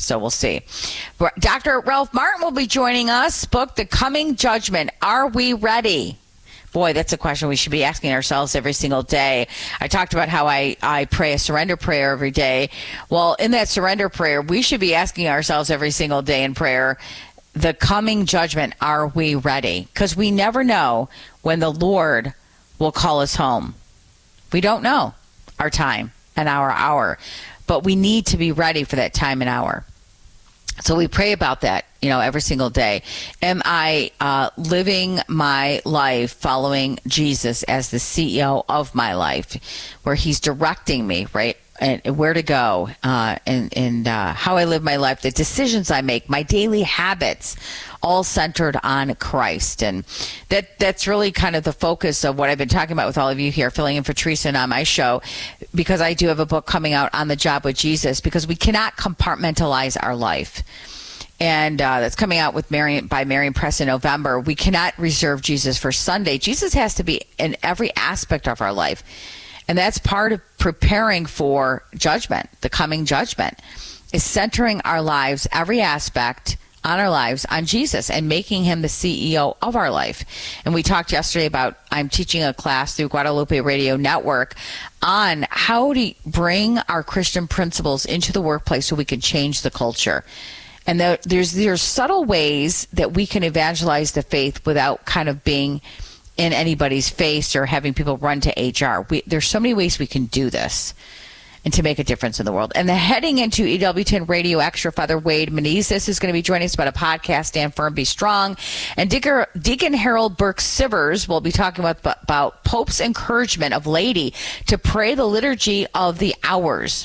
So we'll see. Dr. Ralph Martin will be joining us. Book The Coming Judgment. Are we ready? Boy, that's a question we should be asking ourselves every single day. I talked about how I pray a surrender prayer every day. Well, in that surrender prayer, we should be asking ourselves every single day in prayer, the coming judgment, are we ready? Because we never know when the Lord will call us home. We don't know our time and our hour, but we need to be ready for that time and hour. So we pray about that, every single day. Am I living my life following Jesus as the CEO of my life, where he's directing me, right? And where to go, and how I live my life, the decisions I make, my daily habits, all centered on Christ. And that's really kind of the focus of what I've been talking about with all of you here, filling in for Teresa and on my show, because I do have a book coming out on the job with Jesus, because we cannot compartmentalize our life. And that's coming out with by Marian Press in November. We cannot reserve Jesus for Sunday. Jesus has to be in every aspect of our life. And that's part of preparing for judgment, the coming judgment, is centering our lives, every aspect on our lives, on Jesus, and making him the CEO of our life. And we talked yesterday about, I'm teaching a class through Guadalupe Radio Network on how to bring our Christian principles into the workplace so we can change the culture. And there's subtle ways that we can evangelize the faith without kind of being in anybody's face or having people run to HR. There's so many ways we can do this and to make a difference in the world. And heading into EWTN Radio Extra, Father Wade Menezes is going to be joining us about a podcast, Stand Firm, Be Strong. And Deacon Harold Burke-Sivers will be talking about Pope's encouragement of laity to pray the Liturgy of the Hours.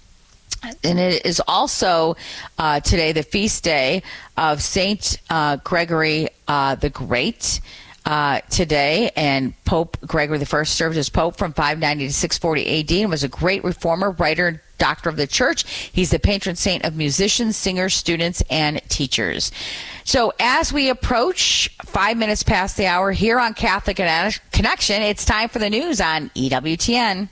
And it is also today the feast day of Saint Gregory the Great. Today, and Pope Gregory I served as Pope from 590 to 640 AD and was a great reformer, writer, and doctor of the church. He's the patron saint of musicians, singers, students, and teachers. So as we approach 5 minutes past the hour here on Catholic Connection, it's time for the news on EWTN.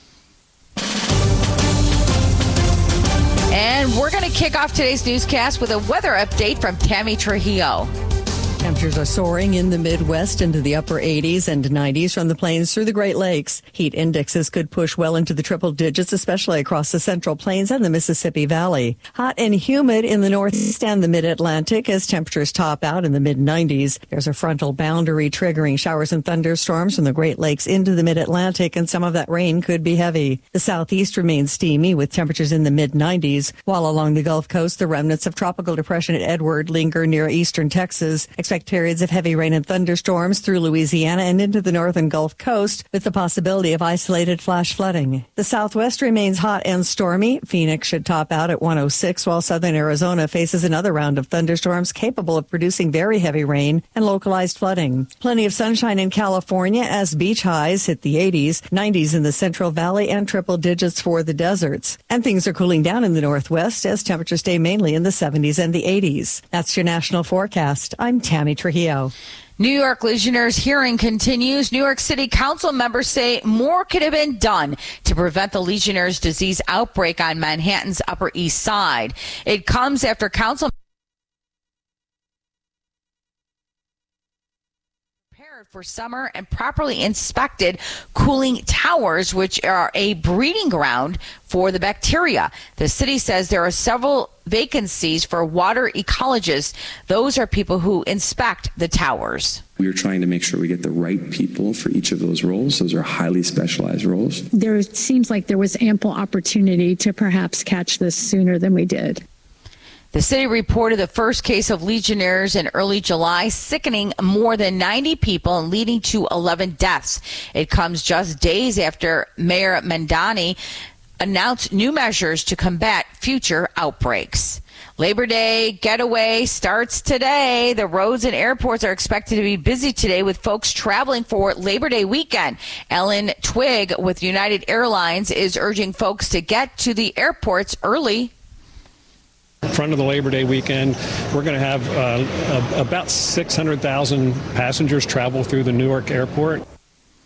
And we're going to kick off today's newscast with a weather update from Tammy Trujillo. Temperatures are soaring in the Midwest into the upper 80s and 90s from the plains through the Great Lakes. Heat indexes could push well into the triple digits, especially across the Central Plains and the Mississippi Valley. Hot and humid in the Northeast and the Mid-Atlantic as temperatures top out in the mid-90s. There's a frontal boundary triggering showers and thunderstorms from the Great Lakes into the Mid-Atlantic, and some of that rain could be heavy. The Southeast remains steamy with temperatures in the mid-90s, while along the Gulf Coast, the remnants of Tropical Depression Edward linger near eastern Texas. Expect periods of heavy rain and thunderstorms through Louisiana and into the northern Gulf Coast, with the possibility of isolated flash flooding. The Southwest remains hot and stormy. Phoenix should top out at 106, while southern Arizona faces another round of thunderstorms capable of producing very heavy rain and localized flooding. Plenty of sunshine in California as beach highs hit the 80s, 90s in the Central Valley, and triple digits for the deserts. And things are cooling down in the Northwest as temperatures stay mainly in the 70s and the 80s. That's your national forecast. I'm Tammy Trujillo. New York Legionnaires' hearing continues. New York City Council members say more could have been done to prevent the Legionnaires' disease outbreak on Manhattan's Upper East Side. It comes after Council for summer and properly inspected cooling towers, which are a breeding ground for the bacteria. The city says there are several vacancies for water ecologists. Those are people who inspect the towers. We are trying to make sure we get the right people for each of those roles. Those are highly specialized roles. There seems like there was ample opportunity to perhaps catch this sooner than we did. The city reported the first case of Legionnaires in early July, sickening more than 90 people and leading to 11 deaths. It comes just days after Mayor Mandani announced new measures to combat future outbreaks. Labor Day getaway starts today. The roads and airports are expected to be busy today with folks traveling for Labor Day weekend. Ellen Twigg with United Airlines is urging folks to get to the airports early. Front of the Labor Day weekend, we're going to have about 600,000 passengers travel through the Newark airport.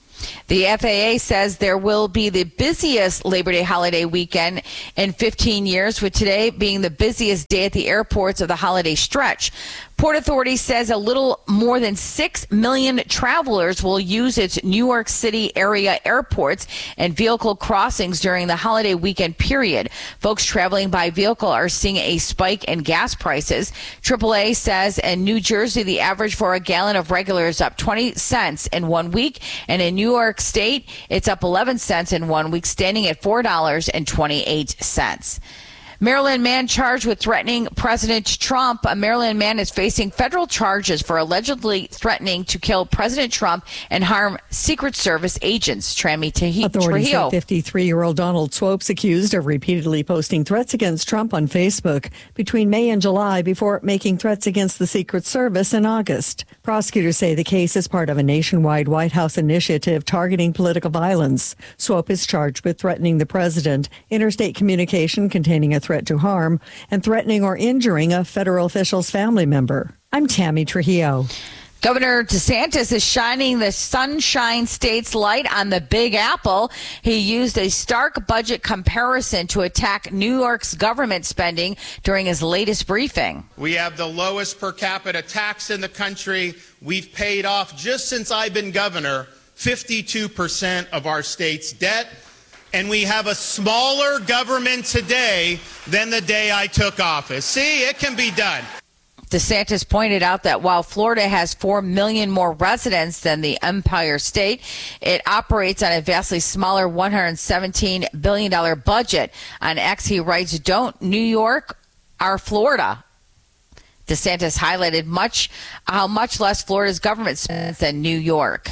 The FAA says there will be the busiest Labor Day holiday weekend in 15 years, with today being the busiest day at the airports of the holiday stretch. Port Authority says a little more than 6 million travelers will use its New York City area airports and vehicle crossings during the holiday weekend period. Folks traveling by vehicle are seeing a spike in gas prices. AAA says in New Jersey, the average for a gallon of regular is up 20 cents in 1 week. And in New York State, it's up 11 cents in 1 week, standing at $4.28. Maryland man charged with threatening President Trump. A Maryland man is facing federal charges for allegedly threatening to kill President Trump and harm Secret Service agents. Authorities say 53-year-old Donald Swope's accused of repeatedly posting threats against Trump on Facebook between May and July before making threats against the Secret Service in August. Prosecutors say the case is part of a nationwide White House initiative targeting political violence. Swope is charged with threatening the president, interstate communication containing a threat to harm, and threatening or injuring a federal official's family member. I'm Tammy Trujillo. Governor DeSantis is shining the Sunshine State's light on the Big Apple. He used a stark budget comparison to attack New York's government spending during his latest briefing. We have the lowest per capita tax in the country. We've paid off, just since I've been governor, 52% of our state's debt. And we have a smaller government today than the day I took office. See, it can be done. DeSantis pointed out that while Florida has 4 million more residents than the Empire State, it operates on a vastly smaller $117 billion budget. On X, he writes, "Don't New York or Florida." DeSantis highlighted how much less Florida's government spends than New York.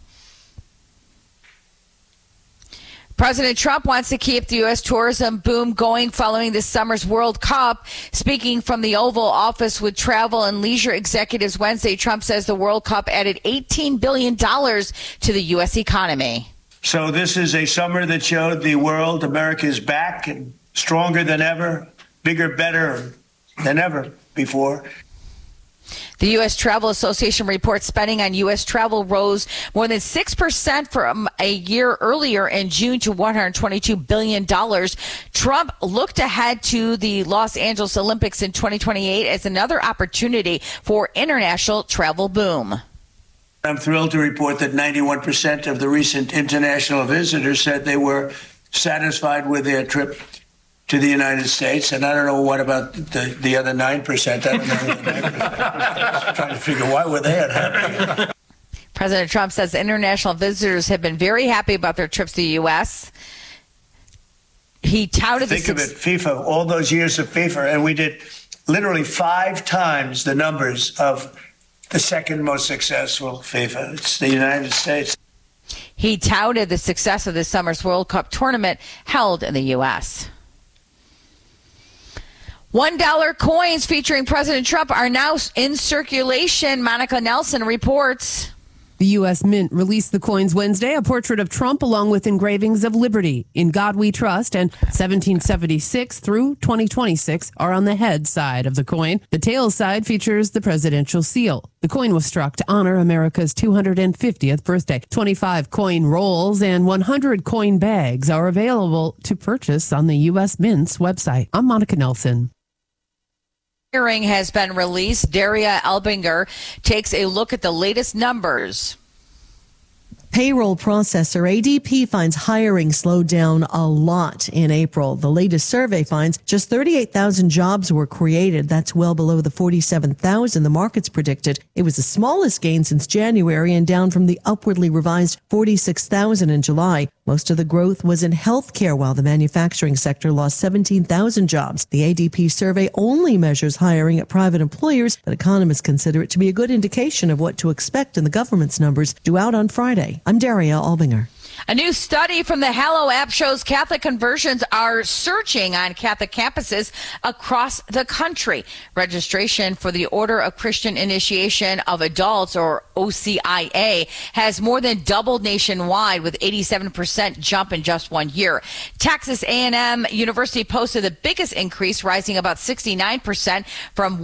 President Trump wants to keep the U.S. tourism boom going following this summer's World Cup. Speaking from the Oval Office with travel and leisure executives Wednesday, Trump says the World Cup added $18 billion to the U.S. economy. So this is a summer that showed the world America is back and stronger than ever, bigger, better than ever before. The U.S. Travel Association reports spending on U.S. travel rose more than 6% from a year earlier in June to $122 billion. Trump looked ahead to the Los Angeles Olympics in 2028 as another opportunity for international travel boom. I'm thrilled to report that 91% of the recent international visitors said they were satisfied with their trip to the United States, and I don't know what about the other 9%. I don't know the 9%. I'm trying to figure why were they unhappy. President Trump says international visitors have been very happy about their trips to the U.S. He touted Think of it, FIFA, all those years of FIFA, and we did literally 5 times the numbers of the second most successful FIFA. It's the United States. He touted the success of this summer's World Cup tournament held in the U.S. $1 coins featuring President Trump are now in circulation. Monica Nelson reports. The U.S. Mint released the coins Wednesday. A portrait of Trump along with engravings of Liberty, In God We Trust, and 1776 through 2026 are on the head side of the coin. The tail side features the presidential seal. The coin was struck to honor America's 250th birthday. 25 coin rolls and 100 coin bags are available to purchase on the U.S. Mint's website. I'm Monica Nelson. Hearing has been released. Daria Albinger takes a look at the latest numbers. Payroll processor ADP finds hiring slowed down a lot in April. The latest survey finds just 38,000 jobs were created. That's well below the 47,000 the markets predicted. It was the smallest gain since January and down from the upwardly revised 46,000 in July. Most of the growth was in healthcare, while the manufacturing sector lost 17,000 jobs. The ADP survey only measures hiring at private employers, but economists consider it to be a good indication of what to expect in the government's numbers due out on Friday. I'm Daria Albinger. A new study from the Hallow app shows Catholic conversions are surging on Catholic campuses across the country. Registration for the Order of Christian Initiation of Adults, or OCIA, has more than doubled nationwide, with 87% jump in just 1 year. Texas A&M University posted the biggest increase, rising about 69% from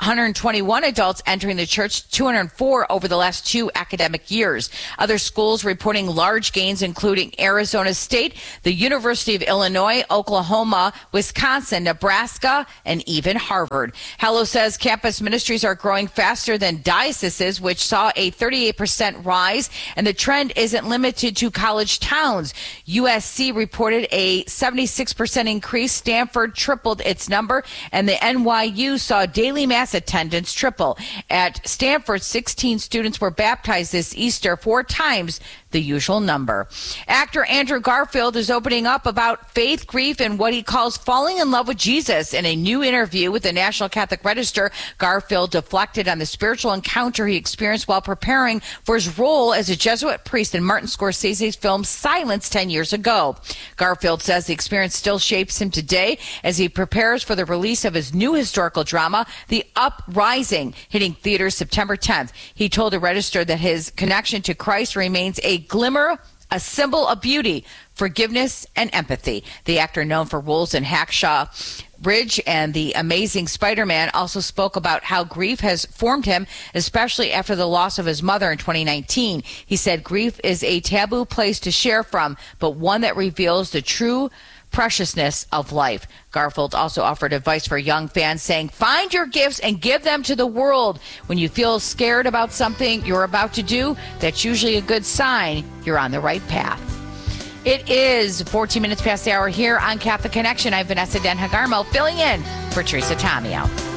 121 adults entering the church to 204 over the last 2 academic years. Other schools reporting large gains including Arizona State, the University of Illinois, Oklahoma, Wisconsin, Nebraska, and even Harvard. Hallow says campus ministries are growing faster than dioceses, which saw a 38% rise, and the trend isn't limited to college towns. USC reported a 76% increase, Stanford tripled its number, and the NYU saw daily mass attendance triple. At Stanford, 16 students were baptized this Easter, 4 times the usual number. Actor Andrew Garfield is opening up about faith, grief, and what he calls falling in love with Jesus. In a new interview with the National Catholic Register, Garfield deflected on the spiritual encounter he experienced while preparing for his role as a Jesuit priest in Martin Scorsese's film Silence 10 years ago. Garfield says the experience still shapes him today as he prepares for the release of his new historical drama, The Uprising, hitting theaters September 10th. He told the Register that his connection to Christ remains a glimmer, a symbol of beauty, forgiveness, and empathy. The actor, known for roles in Hacksaw Ridge and The Amazing Spider-Man, also spoke about how grief has formed him, especially after the loss of his mother in 2019. He said grief is a taboo place to share from, but one that reveals the true preciousness of life. Garfield also offered advice for young fans, saying, find your gifts and give them to the world. When you feel scared about something you're about to do, that's usually a good sign you're on the right path. It is 14 minutes past the hour here on Catholic Connection. I'm Vanessa Den Hagarmo, filling in for Teresa Tomeo.